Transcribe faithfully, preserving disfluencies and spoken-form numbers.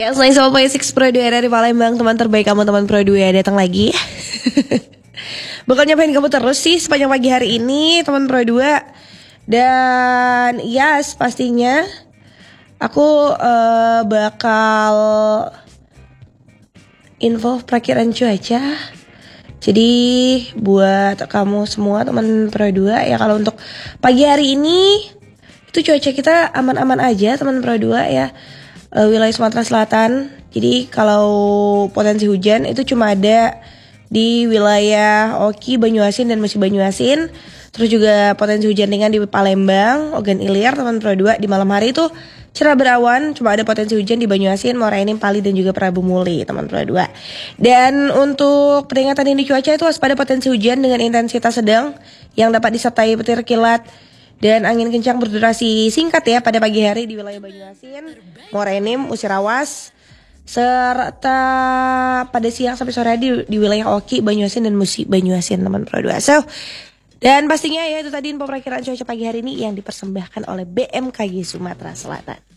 Oke, selain sama Point Six Pro dua dari Palembang, teman terbaik kamu, teman Pro dua datang lagi. Bakal nyampein kamu terus sih sepanjang pagi hari ini, teman Pro dua. Dan yes, pastinya aku uh, bakal info perakiran cuaca. Jadi buat kamu semua teman Pro dua ya, kalau untuk pagi hari ini itu cuaca kita aman-aman aja teman Pro dua ya. Uh, wilayah Sumatera Selatan. Jadi kalau potensi hujan itu cuma ada di wilayah Oki, Banyuasin dan masih Banyuasin. Terus juga potensi hujan ringan di Palembang, Ogan Ilir teman Pro dua. Di malam hari itu cerah berawan, cuma ada potensi hujan di Banyuasin, Morenim, Pali dan juga Prabu Muli teman Pro dua. Dan untuk peringatan dini cuaca itu waspada potensi hujan dengan intensitas sedang yang dapat disertai petir kilat dan angin kencang berdurasi singkat ya pada pagi hari di wilayah Banyuasin, Morenim, Musirawas, serta pada siang sampai sore di, di wilayah Oki, Banyuasin dan Musi Banyuasin teman Pro dua. So, dan pastinya ya itu tadi info perakiraan cuaca pagi hari ini yang dipersembahkan oleh B M K G Sumatera Selatan.